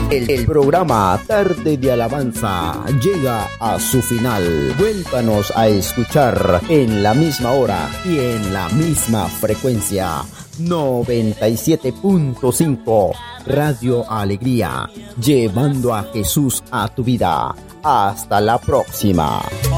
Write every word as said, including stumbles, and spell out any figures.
El, el programa Tarde de Alabanza llega a su final. Vuélvanos a escuchar en la misma hora y en la misma frecuencia. noventa y siete punto cinco Radio Alegría, llevando a Jesús a tu vida. Hasta la próxima.